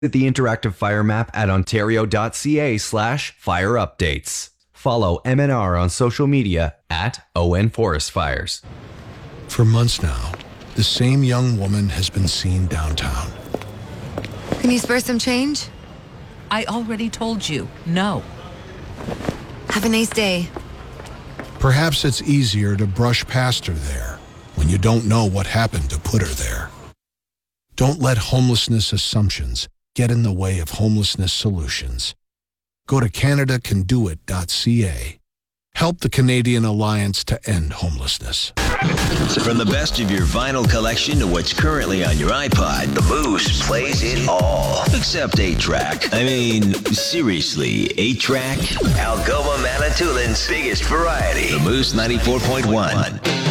the interactive fire map at ontario.ca/fire updates. Follow MNR on social media at ON Forest Fires. For months now, the same young woman has been seen downtown. Can you spare some change? I already told you, no. Have a nice day. Perhaps it's easier to brush past her there when you don't know what happened to put her there. Don't let homelessness assumptions get in the way of homelessness solutions. Go to CanadaCanDoIt.ca. Help the Canadian Alliance to End Homelessness. From the best of your vinyl collection to what's currently on your iPod, the Moose plays it all. Except 8-track. I mean, seriously, 8-track? Algoma Manitoulин's biggest variety. The Moose 94.1.